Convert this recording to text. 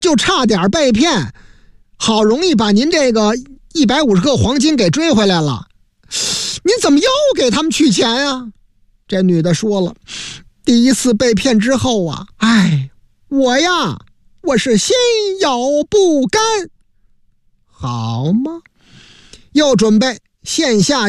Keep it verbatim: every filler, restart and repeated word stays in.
就差点被骗，好容易把您这个一百五十克黄金给追回来了，您怎么又给他们取钱呀？这女的说了，第一次被骗之后啊，哎，我呀，我是心有不甘。好吗？又准备线下